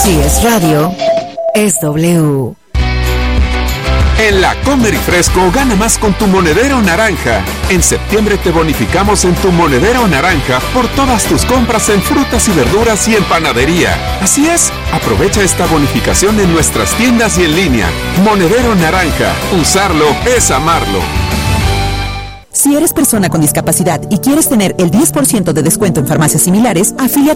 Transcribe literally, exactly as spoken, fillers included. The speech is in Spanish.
Si es radio, es W. En la Comer y Fresco gana más con tu monedero naranja. En septiembre te bonificamos en tu monedero naranja por todas tus compras en frutas y verduras y en panadería. Así es, aprovecha esta bonificación en nuestras tiendas y en línea. Monedero naranja, usarlo es amarlo. Si eres persona con discapacidad y quieres tener el diez por ciento de descuento en farmacias similares, afíliate